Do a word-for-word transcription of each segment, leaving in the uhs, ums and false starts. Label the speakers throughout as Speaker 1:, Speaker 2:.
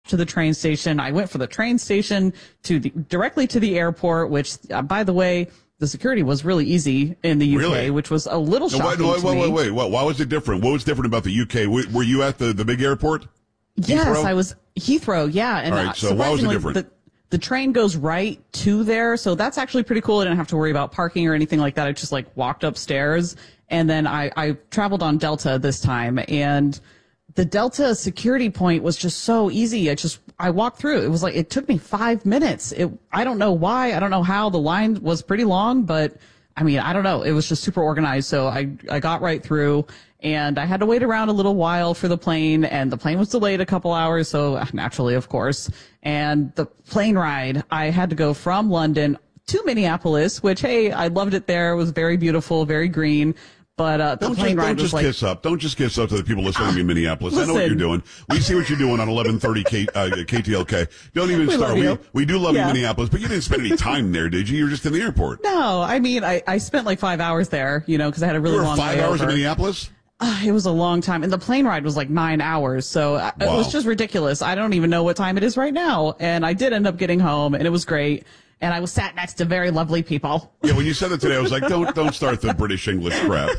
Speaker 1: to the train station. I went from the train station to the, directly to the airport, which, uh, by the way, the security was really easy in the U K,
Speaker 2: really?
Speaker 1: which was a little
Speaker 2: no,
Speaker 1: shocking
Speaker 2: wait, wait,
Speaker 1: to
Speaker 2: wait,
Speaker 1: me.
Speaker 2: wait, wait, wait. Why was it different? What was different about the U K? Were, were you at the, the big airport?
Speaker 1: Yes,
Speaker 2: Heathrow?
Speaker 1: I was Heathrow. Yeah. And
Speaker 2: All right, so why was it
Speaker 1: surprisingly,
Speaker 2: different?
Speaker 1: The, the train goes right to there. So that's actually pretty cool. I didn't have to worry about parking or anything like that. I just like walked upstairs, and then I, I traveled on Delta this time, and the Delta security point was just so easy. I just, I walked through. It was like, it took me five minutes. It, I don't know why. I don't know how. The line was pretty long, but I mean, I don't know. It was just super organized. So I, I got right through, and I had to wait around a little while for the plane, and the plane was delayed a couple hours. So naturally, of course, and the plane ride, I had to go from London to Minneapolis, which, hey, I loved it there. It was very beautiful, very green. But uh, the
Speaker 2: Don't
Speaker 1: plane
Speaker 2: just,
Speaker 1: ride
Speaker 2: don't
Speaker 1: was
Speaker 2: just
Speaker 1: like,
Speaker 2: kiss up. Don't just kiss up to the people listening in Minneapolis. I know what
Speaker 1: listen.
Speaker 2: you're doing. We see what you're doing on eleven thirty K, uh, K T L K. Don't even
Speaker 1: We
Speaker 2: start.
Speaker 1: love
Speaker 2: We,
Speaker 1: you.
Speaker 2: we do love
Speaker 1: Yeah.
Speaker 2: you, Minneapolis, but you didn't spend any time there, did you? You were just in the airport.
Speaker 1: no, I mean, I, I spent like five hours there, you know, because I had a really
Speaker 2: You were
Speaker 1: long
Speaker 2: five hours
Speaker 1: layover.
Speaker 2: in Minneapolis?
Speaker 1: Uh, it was a long time. And the plane ride was like nine hours. So uh, it
Speaker 2: Wow.
Speaker 1: was just ridiculous. I don't even know what time it is right now. And I did end up getting home, and it was great. And I was sat next to very lovely people.
Speaker 2: Yeah, when you said that today, I was like, don't don't start the British English crap.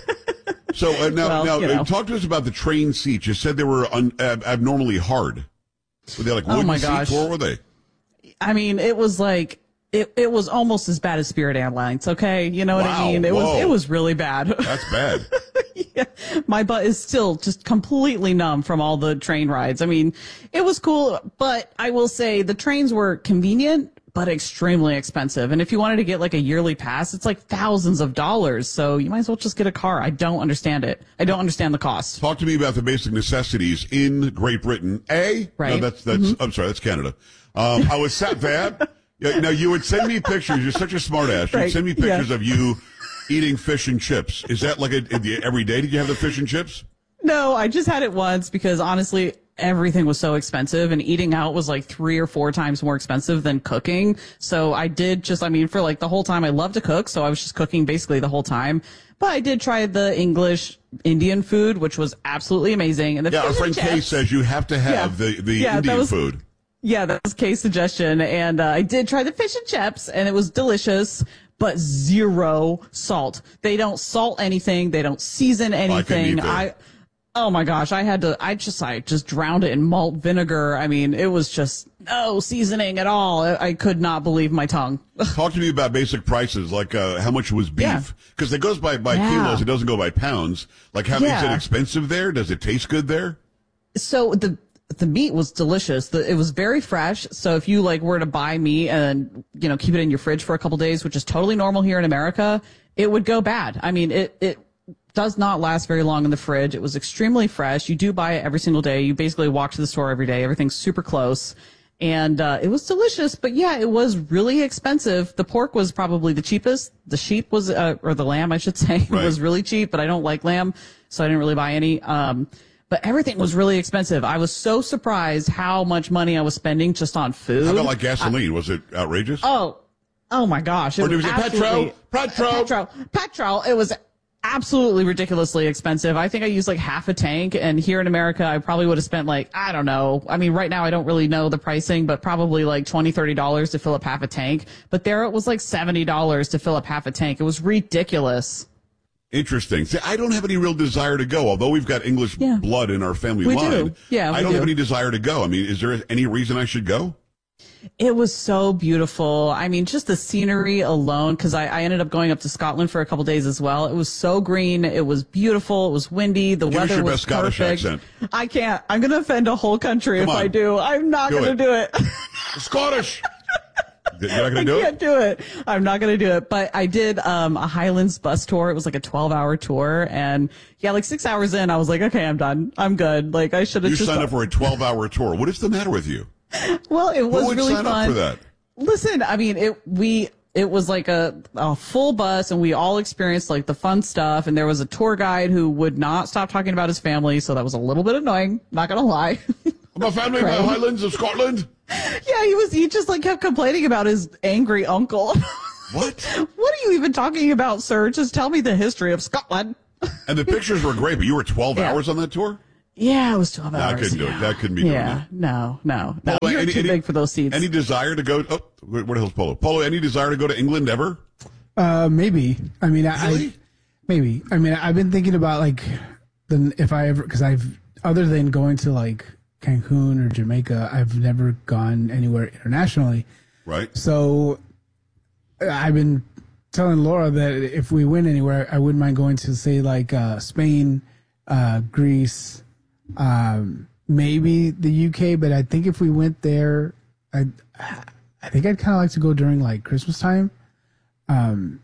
Speaker 2: So uh, now,
Speaker 1: Well,
Speaker 2: now
Speaker 1: you know.
Speaker 2: uh, talk to us about the train seats. You said they were un, ab- abnormally hard. Were they like
Speaker 1: Oh,
Speaker 2: wooden
Speaker 1: my
Speaker 2: seats?
Speaker 1: gosh.
Speaker 2: Or were they?
Speaker 1: I mean, it was like, it, it was almost as bad as Spirit Airlines. Okay. You know what
Speaker 2: Wow,
Speaker 1: I mean? It
Speaker 2: whoa.
Speaker 1: was, it was really bad.
Speaker 2: That's bad.
Speaker 1: Yeah, my butt is still just completely numb from all the train rides. I mean, it was cool, but I will say the trains were convenient, but extremely expensive. And if you wanted to get like a yearly pass, it's like thousands of dollars. So you might as well just get a car. I don't understand it. I don't understand the cost.
Speaker 2: Talk to me about the basic necessities in Great Britain. A,
Speaker 1: Right.
Speaker 2: no, that's that's. I'm sorry, that's Canada. Um, I was sat that. Yeah, now you would send me pictures. You're such a smart ass. You'd
Speaker 1: Right,
Speaker 2: send me
Speaker 1: yeah.
Speaker 2: pictures of you eating fish and chips. Is that like a, every day? Did you have the fish and chips?
Speaker 1: No, I just had it once because honestly, everything was so expensive, and eating out was like three or four times more expensive than cooking. So I did just, I mean, for like the whole time, I love to cook. So I was just cooking basically the whole time. But I did try the English Indian food, which was absolutely amazing. And the
Speaker 2: Yeah, our
Speaker 1: fish
Speaker 2: friend
Speaker 1: and
Speaker 2: Kay
Speaker 1: chips-
Speaker 2: says you have to have
Speaker 1: Yeah.
Speaker 2: the, the
Speaker 1: Yeah, that
Speaker 2: Indian
Speaker 1: was-
Speaker 2: food.
Speaker 1: Yeah, that was Kay's suggestion. And uh, I did try the fish and chips, and it was delicious, but zero salt. They don't salt anything. They don't season
Speaker 2: I couldn't
Speaker 1: anything.
Speaker 2: eat that.
Speaker 1: I, oh my gosh, I had to, I just, I just drowned it in malt vinegar. I mean, it was just no seasoning at all. I, I could not believe my tongue.
Speaker 2: Talk to me about basic prices, like uh, how much was
Speaker 1: Yeah.
Speaker 2: beef? Because it goes by, by
Speaker 1: Yeah.
Speaker 2: kilos. It doesn't go by pounds. Like, how is it
Speaker 1: Yeah.
Speaker 2: expensive there? Does it taste good there?
Speaker 1: So the the meat was delicious. The, it was very fresh. So if you like were to buy meat and, you know, keep it in your fridge for a couple days, which is totally normal here in America, it would go bad. I mean, it, it does not last very long in the fridge. It was extremely fresh. You do buy it every single day. You basically walk to the store every day. Everything's super close. And, uh, it was delicious, but yeah, it was really expensive. The pork was probably the cheapest. The sheep was, uh, or the lamb, I should say,
Speaker 2: Right.
Speaker 1: was really cheap, but I don't like lamb, so I didn't really buy any. Um, But everything was really expensive. I was so surprised how much money I was spending just on food.
Speaker 2: How about like gasoline? Was it outrageous?
Speaker 1: Oh, oh my gosh. It
Speaker 2: Or was it
Speaker 1: absolutely-
Speaker 2: petrol? Petrol?
Speaker 1: Petrol. Petrol. It was absolutely ridiculously expensive. I think I used like half a tank, and here in America, I probably would have spent like, I don't know. I mean, right now I don't really know the pricing, but probably like twenty, thirty dollars to fill up half a tank. But there it was like seventy dollars to fill up half a tank. It was ridiculous.
Speaker 2: Interesting. See, I don't have any real desire to go, although we've got English
Speaker 1: Yeah.
Speaker 2: blood in our family
Speaker 1: We
Speaker 2: line.
Speaker 1: do. Yeah, we
Speaker 2: I don't
Speaker 1: do.
Speaker 2: have any desire to go. I mean, is there any reason I should go?
Speaker 1: It was so beautiful. I mean, just the scenery alone, because I, I ended up going up to Scotland for a couple days as well. It was so green. It was beautiful. It was windy. The
Speaker 2: Give us
Speaker 1: weather
Speaker 2: your
Speaker 1: was
Speaker 2: best Scottish
Speaker 1: perfect.
Speaker 2: accent.
Speaker 1: I can't. I'm going to offend a whole country
Speaker 2: Come
Speaker 1: if
Speaker 2: on.
Speaker 1: I do. I'm not
Speaker 2: Do
Speaker 1: going to
Speaker 2: it.
Speaker 1: do it.
Speaker 2: Scottish. You're not going
Speaker 1: I
Speaker 2: to do
Speaker 1: can't
Speaker 2: it?
Speaker 1: do it. I'm not going to do it. But I did um, a Highlands bus tour. It was like a twelve hour tour. And yeah, like six hours in, I was like, okay, I'm done. I'm good. Like I should have
Speaker 2: You
Speaker 1: just.
Speaker 2: signed up for a twelve hour tour. What is the matter with you?
Speaker 1: Well, it was
Speaker 2: Who would
Speaker 1: really
Speaker 2: sign
Speaker 1: fun.
Speaker 2: up for that?
Speaker 1: Listen, I mean, it, we, it was like a, a full bus, and we all experienced like the fun stuff. And there was a tour guide who would not stop talking about his family. So that was a little bit annoying. Not going to lie.
Speaker 2: I'm a family of the
Speaker 1: Right.
Speaker 2: Highlands of Scotland.
Speaker 1: Yeah, he was, he just like kept complaining about his angry uncle.
Speaker 2: What?
Speaker 1: What are you even talking about, sir? Just tell me the history of Scotland.
Speaker 2: And the pictures were great, but you were twelve
Speaker 1: Yeah.
Speaker 2: hours on that tour?
Speaker 1: Yeah, it was twelve
Speaker 2: No,
Speaker 1: hours.
Speaker 2: I couldn't do
Speaker 1: yeah.
Speaker 2: it. That couldn't be doing
Speaker 1: Yeah,
Speaker 2: that.
Speaker 1: no, no, no.
Speaker 2: Polo,
Speaker 1: You're
Speaker 2: any,
Speaker 1: too
Speaker 2: any,
Speaker 1: big for those seats.
Speaker 2: Any desire to go? Oh, where, where the hell's Polo? Polo, any desire to go to England ever?
Speaker 3: Uh, maybe. I mean, I,
Speaker 2: Really?
Speaker 3: I maybe. I mean, I've been thinking about like, then if I ever, because I've other than going to like Cancun or Jamaica, I've never gone anywhere internationally.
Speaker 2: Right.
Speaker 3: So I've been telling Laura that if we went anywhere, I wouldn't mind going to say like uh, Spain, uh, Greece, um, maybe the U K. But I think if we went there, I I think I'd kind of like to go during like Christmas time. Um,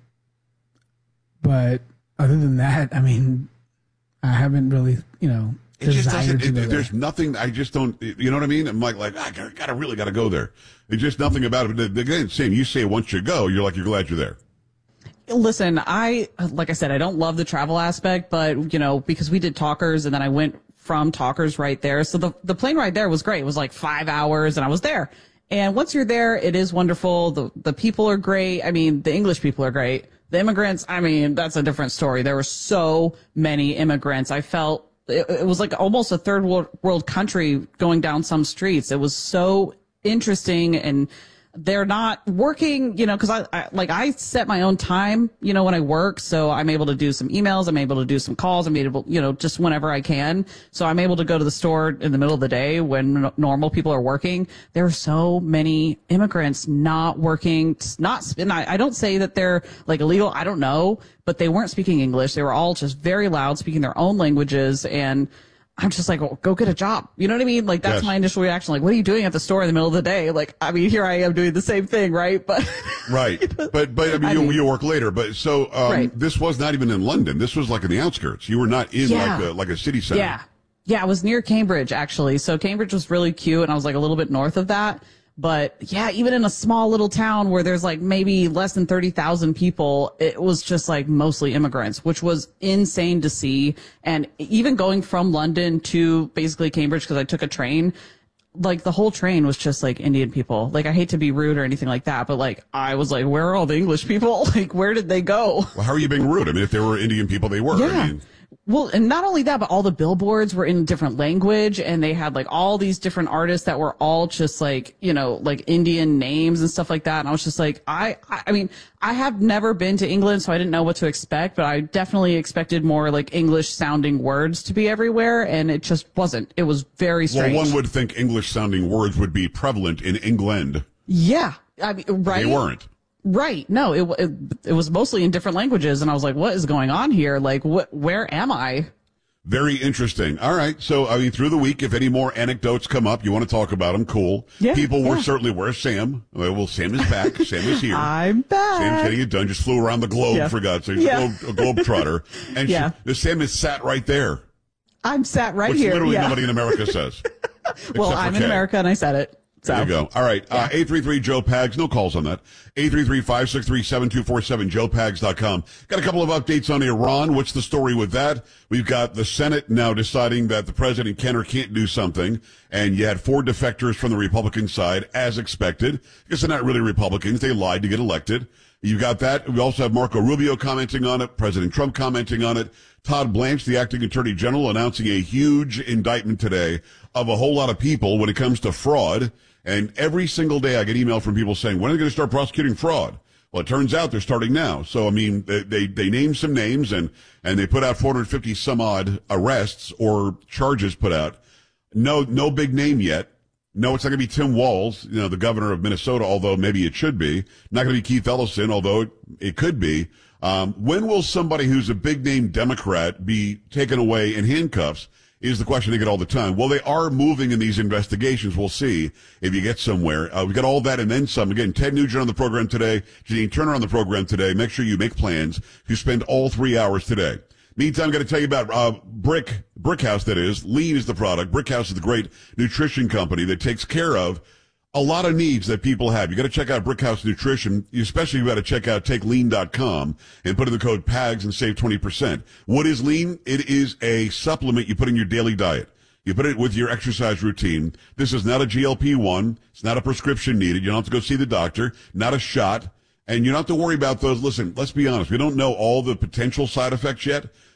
Speaker 3: but other than that, I mean, I haven't really, you know,
Speaker 2: It just
Speaker 3: desired
Speaker 2: doesn't.
Speaker 3: to
Speaker 2: It,
Speaker 3: go there.
Speaker 2: there's nothing. I just don't. You know what I mean? I'm like, like I gotta, gotta really gotta go there. There's just nothing about it. But again, same. You say once you go, you're like you're glad you're there.
Speaker 1: Listen, I, like I said, I don't love the travel aspect, but, you know, because we did Talkers and then I went from Talkers right there. So the, the plane ride there was great. It was like five hours and I was there. And once you're there, it is wonderful. The, the people are great. I mean, the English people are great. The immigrants, I mean, that's a different story. There were so many immigrants. I felt it, it was like almost a third world, world country going down some streets. It was so interesting, and they're not working, you know, because I, I like I set my own time, you know, when I work, so I'm able to do some emails, I'm able to do some calls, I'm able, you know, just whenever I can. So I'm able to go to the store in the middle of the day when n- normal people are working. There are so many immigrants not working, not. And I, I don't say that they're like illegal. I don't know, but they weren't speaking English. They were all just very loud, speaking their own languages, and I'm just like, well, go get a job. You know what I mean? Like, that's
Speaker 2: Yes.
Speaker 1: my initial reaction. Like, what are you doing at the store in the middle of the day? Like, I mean, here I am doing the same thing, right? But
Speaker 2: Right. But but I mean,
Speaker 1: I
Speaker 2: you,
Speaker 1: mean-
Speaker 2: you work later. But so um,
Speaker 1: Right.
Speaker 2: this was not even in London. This was like in the outskirts. You were not in
Speaker 1: Yeah.
Speaker 2: like a, like a city center.
Speaker 1: yeah, yeah, I was near Cambridge, actually. So Cambridge was really cute, and I was like a little bit north of that. But yeah, even in a small little town where there's like maybe less than thirty thousand people, it was just like mostly immigrants, which was insane to see. And even going from London to basically Cambridge, because I took a train, like the whole train was just like Indian people. Like, I hate to be rude or anything like that, but like I was like, where are all the English people? Like, where did they go?
Speaker 2: Well, how are you being rude? I mean, if there were Indian people, they were.
Speaker 1: Yeah.
Speaker 2: I mean,
Speaker 1: Well, and not only that, but all the billboards were in different language, and they had like all these different artists that were all just like, you know, like Indian names and stuff like that. And I was just like, I, I I mean, I have never been to England, so I didn't know what to expect, but I definitely expected more like English sounding words to be everywhere, and it just wasn't. It was very
Speaker 2: well,
Speaker 1: strange.
Speaker 2: one would think English sounding words would be prevalent in England.
Speaker 1: Yeah. I mean, right.
Speaker 2: They weren't.
Speaker 1: Right. No, it, it it was mostly in different languages, and I was like, what is going on here? Like, what, where am I?
Speaker 2: Very interesting. All right. So, I mean, through the week, if any more anecdotes come up, you want to talk about them, cool.
Speaker 1: Yeah,
Speaker 2: People were
Speaker 1: yeah.
Speaker 2: certainly, where's Sam? Well, Sam is back. Sam is here.
Speaker 1: I'm back.
Speaker 2: Sam's getting it done. Just flew around the globe,
Speaker 1: Yeah.
Speaker 2: for God's sake.
Speaker 1: Yeah.
Speaker 2: A, globe, a globe trotter. And
Speaker 1: Yeah.
Speaker 2: she, Sam is sat right there,
Speaker 1: I'm sat right
Speaker 2: which
Speaker 1: here.
Speaker 2: literally
Speaker 1: yeah.
Speaker 2: nobody in America says.
Speaker 1: Well,
Speaker 2: except for
Speaker 1: I'm in
Speaker 2: Kay.
Speaker 1: America, and I said it. So.
Speaker 2: There you go. All right. Uh, eight three three Joe Pags. No calls on that. eight three three, five six three, seven two four seven, joe pags dot com. Got a couple of updates on Iran. What's the story with that? We've got the Senate now deciding that the president can or can't do something. And you had four defectors from the Republican side, as expected. Because they're not really Republicans. They lied to get elected. You got that. We also have Marco Rubio commenting on it, President Trump commenting on it, Todd Blanche, the acting attorney general, announcing a huge indictment today of a whole lot of people when it comes to fraud. And every single day I get email from people saying, when are they going to start prosecuting fraud? Well, it turns out they're starting now. So, I mean, they, they, they named some names and, and they put out four hundred fifty some odd arrests or charges put out. No, no big name yet. No, it's not going to be Tim Walz, you know, the governor of Minnesota, although maybe it should be. Not going to be Keith Ellison, although it, it could be. Um, when will somebody who's a big name Democrat be taken away in handcuffs is the question they get all the time. Well, they are moving in these investigations. We'll see if you get somewhere. Uh, we got all that and then some. Again, Ted Nugent on the program today, Janine Turner on the program today. Make sure you make plans. You spend all three hours today. Meantime, I'm going to tell you about uh, Brick, Brickhouse, that is. Lean is the product. Brickhouse is the great nutrition company that takes care of a lot of needs that people have. You got to check out Brickhouse Nutrition. You especially got to check out take lean dot com and put in the code PAGS and save twenty percent. What is Lean? It is a supplement you put in your daily diet. You put it with your exercise routine. This is not a G L P one. It's not a prescription needed. You don't have to go see the doctor. Not a shot. And you don't have to worry about those. Listen, let's be honest. We don't know all the potential side effects yet.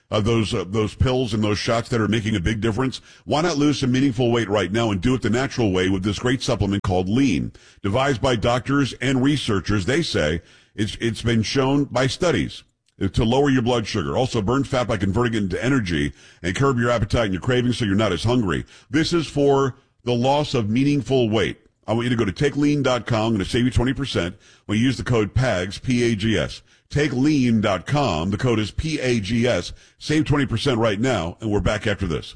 Speaker 2: uh, those uh, those pills and those shots that are making a big difference? Why not lose some meaningful weight right now and do it the natural way with this great supplement called Lean? Devised by doctors and researchers, they say it's it's been shown by studies to lower your blood sugar, also burn fat by converting it into energy, and curb your appetite and your cravings so you're not as hungry. This is for the loss of meaningful weight. I want you to go to take lean dot com. I'm going to save you twenty percent when you use the code P A G S, P A G S. take lean dot com. The code is P A G S. Save twenty percent right now, and we're back after this.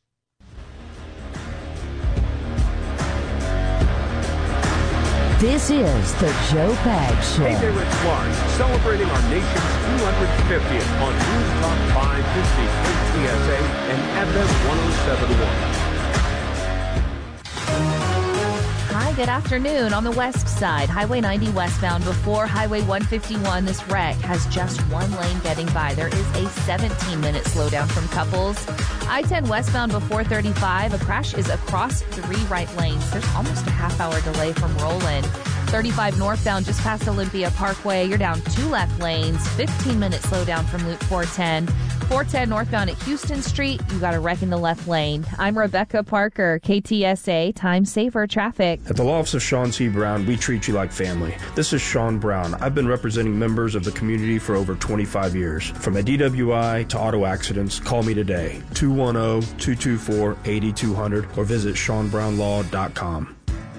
Speaker 4: This is the Joe Pags Show.
Speaker 5: Hey there, it's Clark, celebrating our nation's two hundred fiftieth on News Talk five fifty K T S A and F M one oh seven point one.
Speaker 6: Hi, good afternoon. On the west side, Highway ninety westbound before Highway one fifty-one, this wreck has just one lane getting by. There is a seventeen-minute slowdown from Couples. I ten westbound before thirty-five, a crash is across three right lanes. There's almost a half-hour delay from Roland. thirty-five northbound just past Olympia Parkway. You're down two left lanes. fifteen-minute slowdown from Loop four ten. four ten northbound at Houston Street. You got a wreck in the left lane. I'm Rebecca Parker, K T S A Time Saver Traffic.
Speaker 7: At the law office of Sean C. Brown, we treat you like family. This is Sean Brown. I've been representing members of the community for over twenty-five years. From a D W I to auto accidents, call me today, two one zero, two two four, eight two zero zero, or visit sean brown law dot com.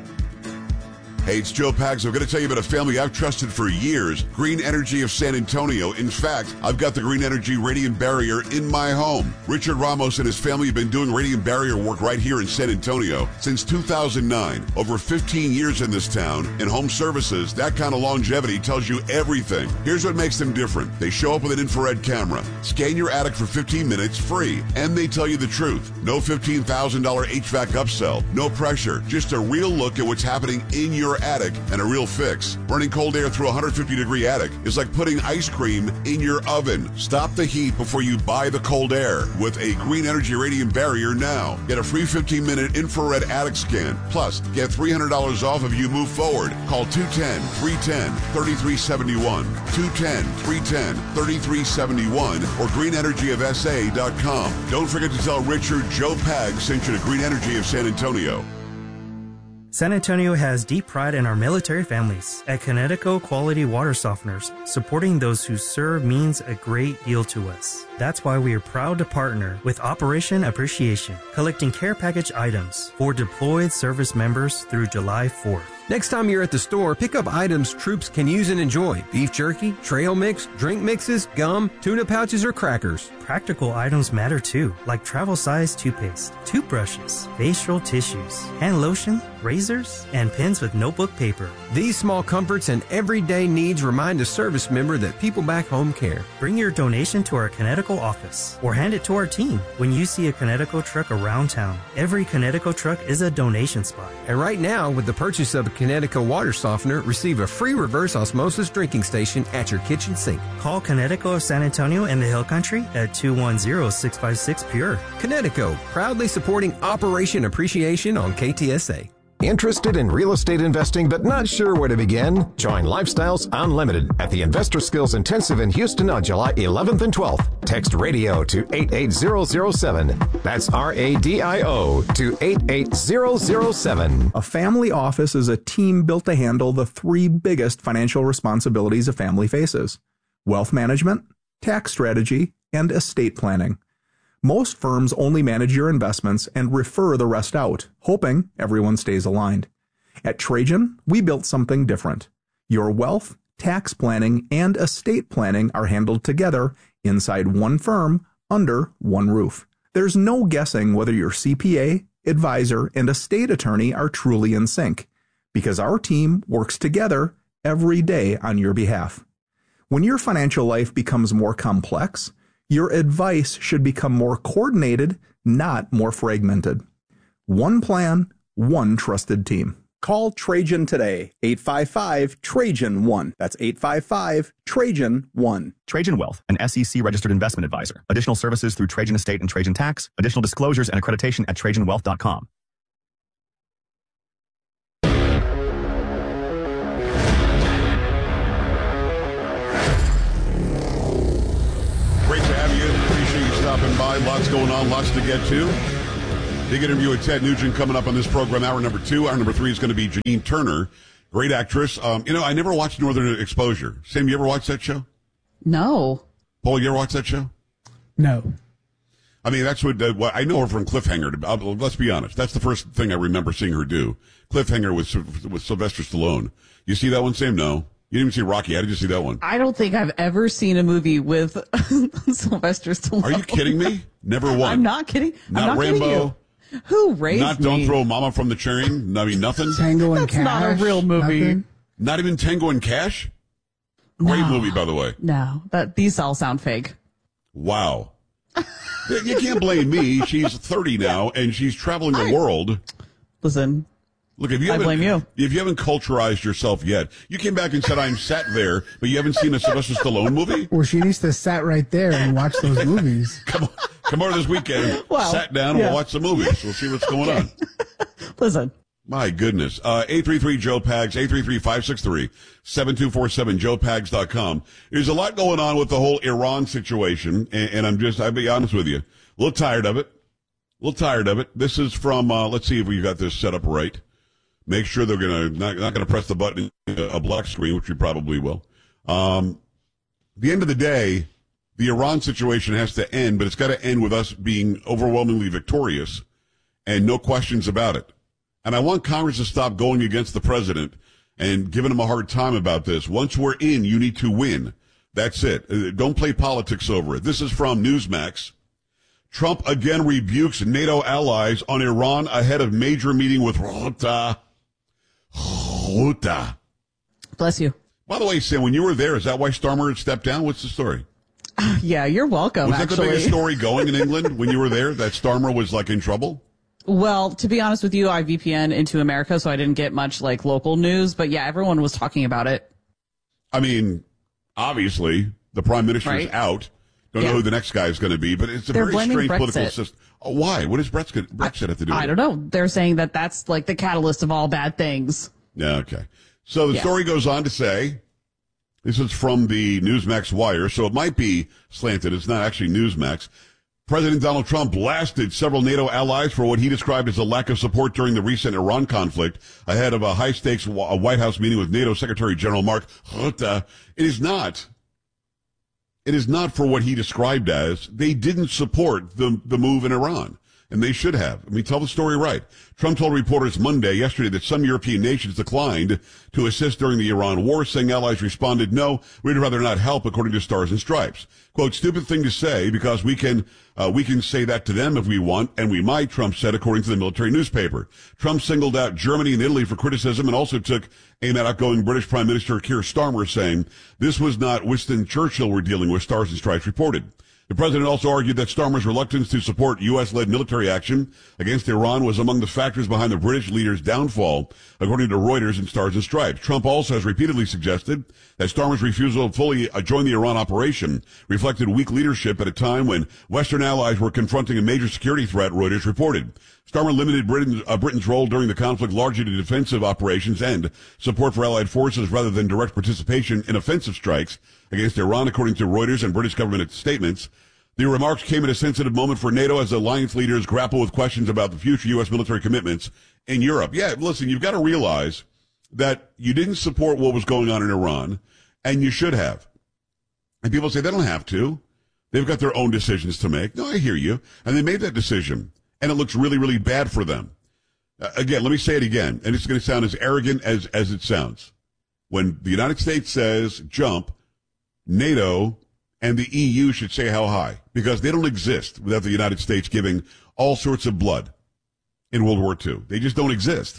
Speaker 2: Hey, it's Joe Pags. I'm going to tell you about a family I've trusted for years, Green Energy of San Antonio. In fact, I've got the Green Energy Radiant Barrier in my home. Richard Ramos and his family have been doing radiant barrier work right here in San Antonio since two thousand nine. Over fifteen years in this town. In home services, that kind of longevity tells you everything. Here's what makes them different. They show up with an infrared camera, scan your attic for fifteen minutes free, and they tell you the truth. No fifteen thousand dollars H V A C upsell, no pressure, just a real look at what's happening in your attic and a real fix. Burning cold air through a one hundred fifty degree attic is like putting ice cream in your oven. Stop the heat before you buy the cold air with a Green Energy Radiant Barrier now. Get a free fifteen minute infrared attic scan. Plus, get three hundred dollars off if you move forward. Call two one zero, three one zero, three three seven one, two one zero, three one zero, three three seven one, or green energy of S A dot com. Don't forget to tell Richard Joe Pags sent you to Green Energy of San Antonio.
Speaker 8: San Antonio has deep pride in our military families. At Connecticut Quality Water Softeners, supporting those who serve means a great deal to us. That's why we are proud to partner with Operation Appreciation, collecting care package items for deployed service members through July fourth.
Speaker 9: Next time you're at the store, pick up items troops can use and enjoy. Beef jerky, trail mix, drink mixes, gum, tuna pouches, or crackers.
Speaker 8: Practical items matter too, like travel-size toothpaste, toothbrushes, facial tissues, hand lotion, razors, and pens with notebook paper.
Speaker 9: These small comforts and everyday needs remind a service member that people back home care.
Speaker 8: Bring your donation to our Connecticut office or hand it to our team when you see a Connecticut truck around town. Every Connecticut truck is a donation spot.
Speaker 9: And right now, with the purchase of a Connecticut water softener, receive a free reverse osmosis drinking station at your kitchen sink.
Speaker 8: Call Connecticut of San Antonio and the Hill Country at two one zero, six five six, P U R E.
Speaker 9: Connecticut, proudly supporting Operation Appreciation on K T S A.
Speaker 10: Interested in real estate investing but not sure where to begin? Join Lifestyles Unlimited at the Investor Skills Intensive in Houston on July eleventh and twelfth. Text radio to eight eight zero zero seven. That's R A D I O to eight eight zero zero seven.
Speaker 11: A family office is a team built to handle the three biggest financial responsibilities a family faces: wealth management, tax strategy, and estate planning. Most firms only manage your investments and refer the rest out, hoping everyone stays aligned. At Trajan, we built something different. Your wealth, tax planning, and estate planning are handled together inside one firm under one roof. There's no guessing whether your C P A, advisor, and estate attorney are truly in sync, because our team works together every day on your behalf. When your financial life becomes more complex, your advice should become more coordinated, not more fragmented. One plan, one trusted team. Call Trajan today, eight five five, Trajan one. That's eight five five, Trajan one.
Speaker 12: Trajan Wealth, an S E C-registered investment advisor. Additional services through Trajan Estate and Trajan Tax. Additional disclosures and accreditation at trajan wealth dot com.
Speaker 2: Lots going on, lots to get to. Big interview with Ted Nugent coming up on this program. Hour number two. Hour number three is going to be Janine Turner, great actress. Um, you know, I never watched Northern Exposure. Sam, you ever watch that show?
Speaker 1: No.
Speaker 2: Paul, you ever watch that show?
Speaker 3: No.
Speaker 2: I mean, that's what, uh, what I know her from Cliffhanger. Uh, let's be honest. That's the first thing I remember seeing her do. Cliffhanger with with Sylvester Stallone. You see that one, Sam? No. You didn't even see Rocky. How did you see that one?
Speaker 1: I don't think I've ever seen a movie with Sylvester Stallone.
Speaker 2: Are you kidding me? Never one.
Speaker 1: I'm not kidding.
Speaker 2: Not,
Speaker 1: I'm not
Speaker 2: Rambo.
Speaker 1: Kidding you. Who raised
Speaker 2: Not
Speaker 1: me?
Speaker 2: Don't Throw Mama from the Train. I mean, nothing.
Speaker 3: Tango and
Speaker 1: That's
Speaker 3: Cash.
Speaker 1: not a real movie.
Speaker 3: Nothing?
Speaker 2: Not even Tango and Cash? Great
Speaker 1: No.
Speaker 2: movie, by the way.
Speaker 1: No, that these all sound fake.
Speaker 2: Wow. You can't blame me. She's thirty now, and she's traveling the
Speaker 1: I-
Speaker 2: world.
Speaker 1: Listen,
Speaker 2: Look, if you
Speaker 1: I
Speaker 2: haven't,
Speaker 1: blame you.
Speaker 2: if you haven't culturized yourself yet, you came back and said I'm sat there, but you haven't seen a Sylvester Stallone movie.
Speaker 3: Well, she needs to sat right there and watch those movies.
Speaker 2: Come on, come over this weekend.
Speaker 1: Well,
Speaker 2: sat down.
Speaker 1: yeah.
Speaker 2: We'll watch the movies. We'll see what's going on.
Speaker 1: listen.
Speaker 2: My goodness. Uh, eight three three Joe Pags, eight three three, five six three, seven two four seven, joe pags dot com. There's a lot going on with the whole Iran situation, and, and I'm just, I'll be honest with you, a little tired of it. A little tired of it. This is from, uh, let's see if we got this set up right. Make sure they're gonna, not, not gonna press the button, a black screen, which we probably will. Um, the end of the day, the Iran situation has to end, but it's got to end with us being overwhelmingly victorious, and no questions about it. And I want Congress to stop going against the president and giving him a hard time about this. Once we're in, you need to win. That's it. Uh, Don't play politics over it. This is from Newsmax. Trump again rebukes NATO allies on Iran ahead of major meeting with Ruta. Ruta.
Speaker 1: Bless you.
Speaker 2: By the way, Sam, when you were there, is that why Starmer had stepped down? What's the story?
Speaker 1: Yeah, you're welcome.
Speaker 2: Was that
Speaker 1: actually.
Speaker 2: the biggest story going in England when you were there, that Starmer was like in trouble?
Speaker 1: Well, to be honest with you, I V P N into America, so I didn't get much like local news. But yeah, everyone was talking about it.
Speaker 2: I mean, obviously, the prime minister is
Speaker 1: Right.
Speaker 2: out. Don't
Speaker 1: Yeah.
Speaker 2: know who the next guy is going to be, but it's a
Speaker 1: They're
Speaker 2: very
Speaker 1: blaming
Speaker 2: strange political
Speaker 1: Brexit.
Speaker 2: system. Oh, why? What does Brexit, Brexit have to do with
Speaker 1: I
Speaker 2: it?
Speaker 1: don't know. They're saying that that's like the catalyst of all bad things.
Speaker 2: Yeah, okay. So the
Speaker 1: Yeah.
Speaker 2: story goes on to say, this is from the Newsmax wire, so it might be slanted. It's not actually Newsmax. President Donald Trump blasted several NATO allies for what he described as a lack of support during the recent Iran conflict ahead of a high-stakes White House meeting with NATO Secretary General Mark Rutte. It is not. It is not for what he described as. They didn't support the, the move in Iran, and they should have. I mean, tell the story right. Trump told reporters Monday, yesterday, that some European nations declined to assist during the Iran war, saying allies responded, no, we'd rather not help, according to Stars and Stripes. Quote, stupid thing to say, because we can, uh, we can say that to them if we want, and we might, Trump said, according to the military newspaper. Trump singled out Germany and Italy for criticism and also took aim at outgoing British Prime Minister Keir Starmer, saying, this was not Winston Churchill we're dealing with, Stars and Stripes reported. The president also argued that Starmer's reluctance to support U S-led military action against Iran was among the factors behind the British leader's downfall, according to Reuters and Stars and Stripes. Trump also has repeatedly suggested that Starmer's refusal to fully join the Iran operation reflected weak leadership at a time when Western allies were confronting a major security threat, Reuters reported. Starmer limited Britain, uh, Britain's role during the conflict largely to defensive operations and support for allied forces rather than direct participation in offensive strikes against Iran, according to Reuters and British government statements. The remarks came at a sensitive moment for NATO as alliance leaders grapple with questions about the future U S military commitments in Europe. Yeah, listen, you've got to realize that you didn't support what was going on in Iran, and you should have. And people say they don't have to. They've got their own decisions to make. No, I hear you. And they made that decision, and it looks really, really bad for them. Uh, again, let me say it again, and it's going to sound as arrogant as, as it sounds. When the United States says jump, NATO and the E U should say how high, because they don't exist without the United States giving all sorts of blood in World War Two. They just don't exist.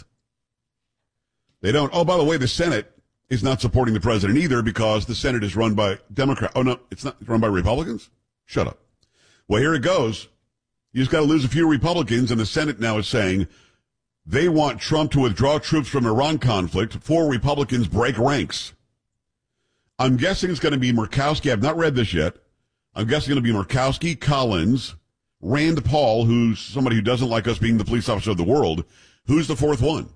Speaker 2: They don't. Oh, by the way, the Senate is not supporting the president either because the Senate is run by Democrats. Oh, no, it's not run by Republicans? Shut up. Well, here it goes. You just got to lose a few Republicans, and the Senate now is saying they want Trump to withdraw troops from Iran conflict. Four Republicans break ranks. I'm guessing it's going to be Murkowski. I've not read this yet. I'm guessing it's going to be Murkowski, Collins, Rand Paul, who's somebody who doesn't like us being the police officer of the world. Who's the fourth one?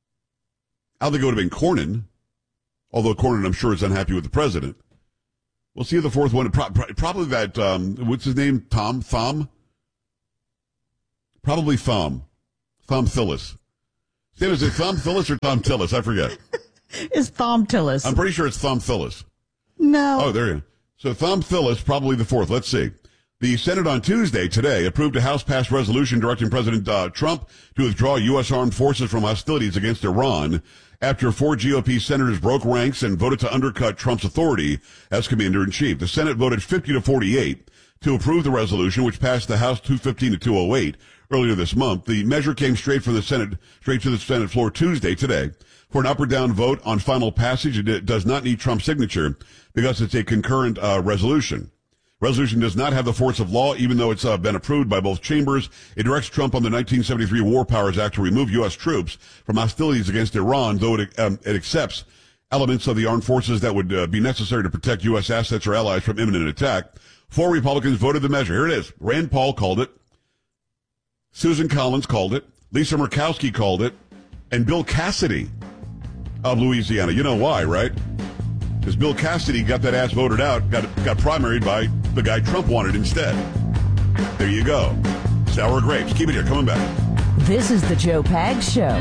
Speaker 2: I think it would have been Cornyn, although Cornyn, I'm sure, is unhappy with the president. We'll see the fourth one. Pro- pro- probably that, um, what's his name? Tom? Thom? Probably Thom. Thom Tillis. Sam, is it Thom Tillis or Tom Tillis? I forget.
Speaker 1: It's Thom Tillis.
Speaker 2: I'm pretty sure it's Thom Tillis.
Speaker 1: No.
Speaker 2: Oh, there you go. So Thom Tillis, probably the fourth. Let's see. The Senate on Tuesday, today, approved a House-passed resolution directing President uh, Trump to withdraw U S armed forces from hostilities against Iran after four G O P senators broke ranks and voted to undercut Trump's authority as commander-in-chief. The Senate voted fifty to forty-eight to approve the resolution, which passed the House two fifteen to two oh eight earlier this month. The measure came straight from the Senate, straight to the Senate floor Tuesday, today. For an up or down vote on final passage, it does not need Trump's signature because it's a concurrent uh, resolution. Resolution does not have the force of law, even though it's uh, been approved by both chambers. It directs Trump on the nineteen seventy-three War Powers Act to remove U S troops from hostilities against Iran, though it, um, it accepts elements of the armed forces that would uh, be necessary to protect U S assets or allies from imminent attack. Four Republicans voted the measure. Here it is. Rand Paul called it. Susan Collins called it. Lisa Murkowski called it. And Bill Cassidy of Louisiana. You know why, right? Because Bill Cassidy got that ass voted out, got got primaried by the guy Trump wanted instead. There you go. Sour grapes. Keep it here. Coming back.
Speaker 4: This is the Joe Pags Show.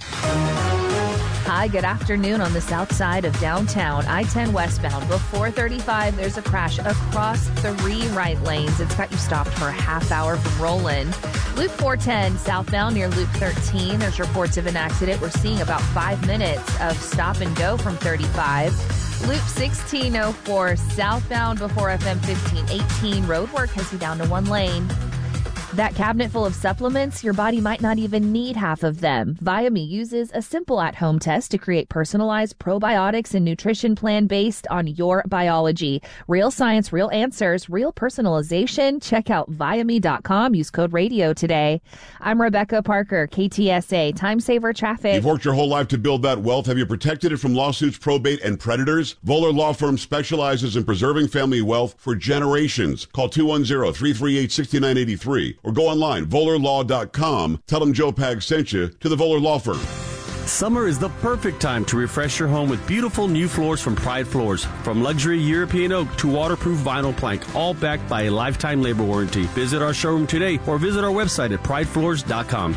Speaker 6: Hi, good afternoon on the south side of downtown. I ten westbound. Before thirty-five, there's a crash across three right lanes. It's got you stopped for a half hour from Roland. Loop four ten southbound near Loop thirteen. There's reports of an accident. We're seeing about five minutes of stop and go from thirty-five. Loop sixteen oh four southbound before F M fifteen eighteen. Roadwork has you down to one lane. That cabinet full of supplements, your body might not even need half of them. Viame uses a simple at-home test to create personalized probiotics and nutrition plan based on your biology. Real science, real answers, real personalization. Check out Viame dot com. Use code radio today. I'm Rebecca Parker, K T S A, Time Saver Traffic.
Speaker 2: You've worked your whole life to build that wealth. Have you protected it from lawsuits, probate, and predators? Voller Law Firm specializes in preserving family wealth for generations. Call two one zero, three three eight, six nine eight three. Or go online, voller law dot com. Tell them Joe Pags sent you to the Voller Law Firm.
Speaker 13: Summer is the perfect time to refresh your home with beautiful new floors from Pride Floors. From luxury European oak to waterproof vinyl plank, all backed by a lifetime labor warranty. Visit our showroom today or visit our website at pride floors dot com.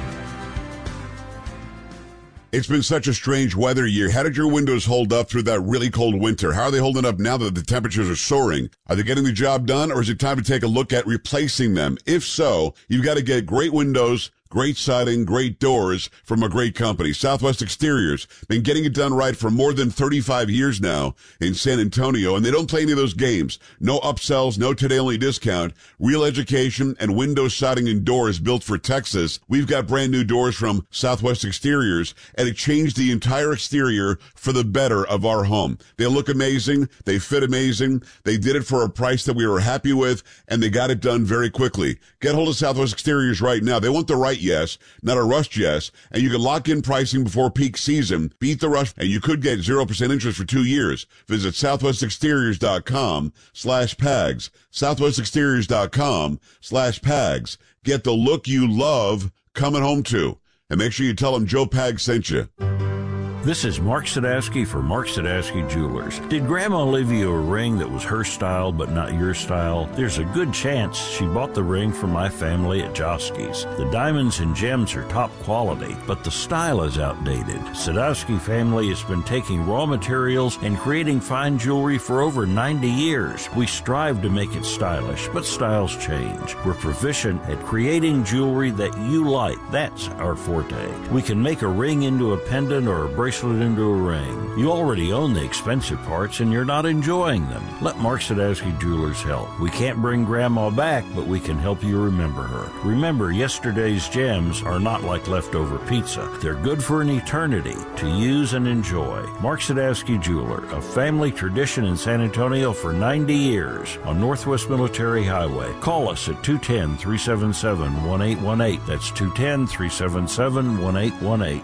Speaker 2: It's been such a strange weather year. How did your windows hold up through that really cold winter? How are they holding up now that the temperatures are soaring? Are they getting the job done, or is it time to take a look at replacing them? If so, you've got to get great windows, great siding, great doors from a great company. Southwest Exteriors, been getting it done right for more than thirty-five years now in San Antonio, and they don't play any of those games. No upsells, no today-only discount. Real education and window siding and doors built for Texas. We've got brand new doors from Southwest Exteriors, and it changed the entire exterior for the better of our home. They look amazing. They fit amazing. They did it for a price that we were happy with, and they got it done very quickly. Get hold of Southwest Exteriors right now. They want the right yes, not a rushed yes, and you can lock in pricing before peak season. Beat the rush, and you could get zero percent interest for two years. Visit southwest exteriors dot com slash pags. southwest exteriors dot com slash pags. Get the look you love coming home to. And make sure you tell them Joe Pags sent you.
Speaker 14: This is Mark Sadowski for Mark Sadowski Jewelers. Did Grandma leave you a ring that was her style but not your style? There's a good chance she bought the ring from my family at Josky's. The diamonds and gems are top quality, but the style is outdated. Sadowski family has been taking raw materials and creating fine jewelry for over ninety years. We strive to make it stylish, but styles change. We're proficient at creating jewelry that you like. That's our forte. We can make a ring into a pendant or a bracelet into a ring. You already own the expensive parts and you're not enjoying them. Let Mark Sadowski Jewelers help. We can't bring Grandma back, but we can help you remember her. Remember, yesterday's gems are not like leftover pizza. They're good for an eternity to use and enjoy. Mark Sadowski Jeweler, a family tradition in San Antonio for ninety years on Northwest Military Highway. Call us at two one zero, three seven seven, one eight one eight. That's two one zero, three seven seven, one eight one eight.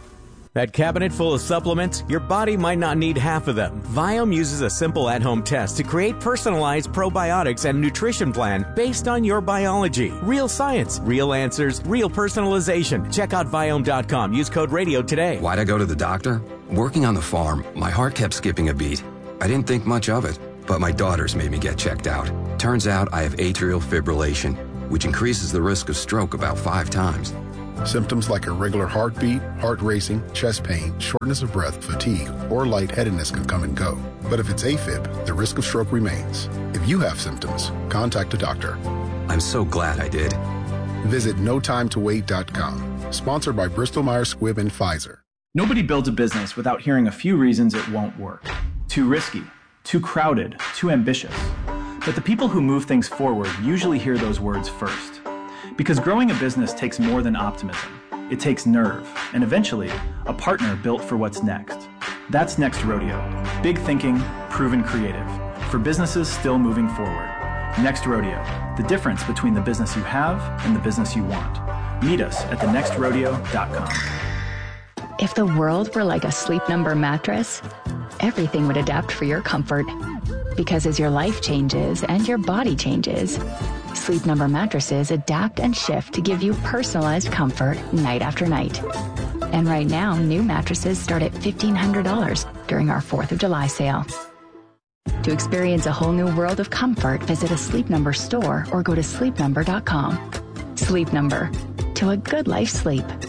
Speaker 15: That cabinet full of supplements, your body might not need half of them. Viome uses a simple at-home test to create personalized probiotics and nutrition plan based on your biology. Real science, real answers, real personalization. Check out Viome dot com. Use code radio today.
Speaker 16: Why'd I go to the doctor? Working on the farm, my heart kept skipping a beat. I didn't think much of it. but my daughters made me get checked out. Turns out I have atrial fibrillation, which increases the risk of stroke about five times.
Speaker 17: Symptoms like irregular heartbeat, heart racing, chest pain, shortness of breath, fatigue, or lightheadedness can come and go. But if it's AFib, the risk of stroke remains. If you have symptoms, contact a doctor.
Speaker 16: I'm so glad I did.
Speaker 17: Visit no time to wait dot com. Sponsored by Bristol Myers Squibb and Pfizer.
Speaker 18: Nobody builds a business without hearing a few reasons it won't work. Too risky, too crowded, too ambitious. But the people who move things forward usually hear those words first. Because growing a business takes more than optimism. It takes nerve, and eventually, a partner built for what's next. That's Next Rodeo. Big thinking, proven creative. For businesses still moving forward. Next Rodeo. The difference between the business you have and the business you want. Meet us at the next rodeo dot com.
Speaker 19: If the world were like a Sleep Number mattress, everything would adapt for your comfort. Because as your life changes and your body changes, Sleep Number mattresses adapt and shift to give you personalized comfort night after night. And right now, new mattresses start at fifteen hundred dollars during our fourth of July sale. To experience a whole new world of comfort, visit a Sleep Number store or go to sleep number dot com. Sleep Number. To a good life sleep.